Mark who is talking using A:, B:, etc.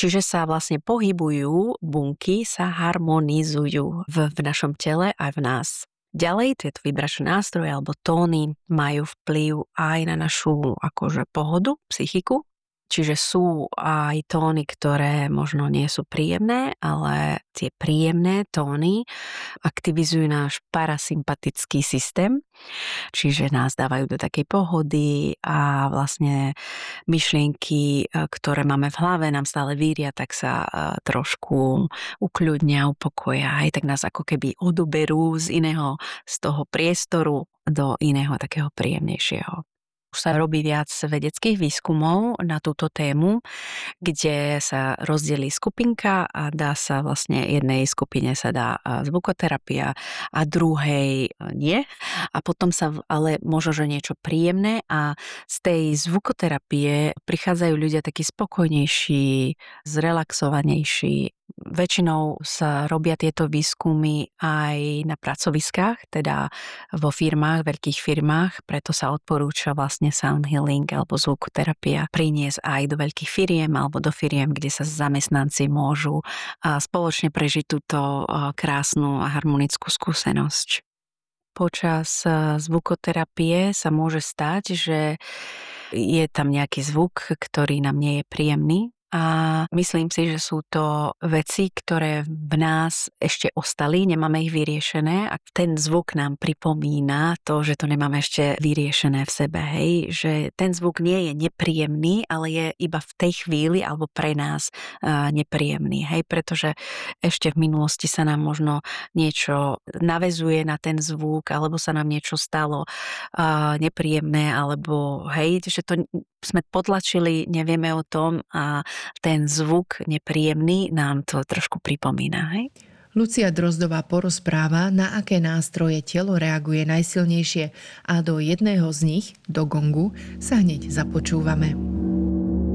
A: Čiže sa vlastne pohybujú, bunky sa harmonizujú v našom tele aj v nás. Ďalej, tieto vibračné nástroje alebo tóny majú vplyv aj na našu akože pohodu, psychiku. Čiže sú aj tóny, ktoré možno nie sú príjemné, ale tie príjemné tóny aktivizujú náš parasympatický systém, čiže nás dávajú do takej pohody a vlastne myšlienky, ktoré máme v hlave, nám stále víria, tak sa trošku ukľudnia, upokoja, aj tak nás ako keby odoberú z toho priestoru do iného takého príjemnejšieho. Už sa robí viac vedeckých výskumov na túto tému, kde sa rozdelí skupinka a dá sa vlastne jednej skupine sa dá zvukoterapia a druhej nie. A potom sa ale možno, že niečo príjemné a z tej zvukoterapie prichádzajú ľudia takí spokojnejší, zrelaxovanejší. Väčšinou sa robia tieto výskumy aj na pracoviskách, teda vo firmách, veľkých firmách, preto sa odporúča vlastne sound healing alebo zvukoterapia priniesť aj do veľkých firiem alebo do firiem, kde sa zamestnanci môžu spoločne prežiť túto krásnu a harmonickú skúsenosť. Počas zvukoterapie sa môže stať, že je tam nejaký zvuk, ktorý nám nie je príjemný. A myslím si, že sú to veci, ktoré v nás ešte ostali, nemáme ich vyriešené a ten zvuk nám pripomína to, že to nemáme ešte vyriešené v sebe, hej, že ten zvuk nie je nepríjemný, ale je iba v tej chvíli alebo pre nás nepríjemný, hej, pretože ešte v minulosti sa nám možno niečo naväzuje na ten zvuk, alebo sa nám niečo stalo nepríjemné, alebo hej, že to sme potlačili, nevieme o tom a ten zvuk nepríjemný nám to trošku pripomína, hej?
B: Lucia Drozdová porozpráva, na aké nástroje telo reaguje najsilnejšie a do jedného z nich, do gongu, sa hneď započúvame.